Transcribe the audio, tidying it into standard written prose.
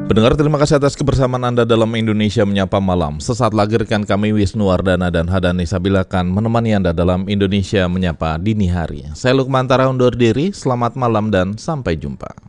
Pendengar, terima kasih atas kebersamaan Anda dalam Indonesia Menyapa Malam. Sesaat lagi rekan kami Wisnu Wardana dan Hadani Sabila akan menemani Anda dalam Indonesia Menyapa Dini Hari. Saya Lukman Tara undur diri, selamat malam dan sampai jumpa.